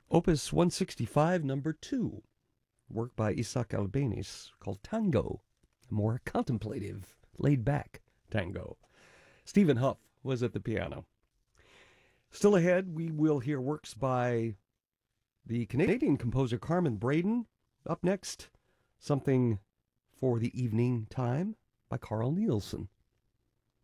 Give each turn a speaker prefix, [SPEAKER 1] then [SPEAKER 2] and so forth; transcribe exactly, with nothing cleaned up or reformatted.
[SPEAKER 1] Opus one sixty-five, number two, work by Isaac Albeniz called Tango, a more contemplative, laid-back tango. Stephen Huff was at the piano. Still ahead, we will hear works by the Canadian composer Carmen Braden. Up next, something for the evening time by Carl Nielsen.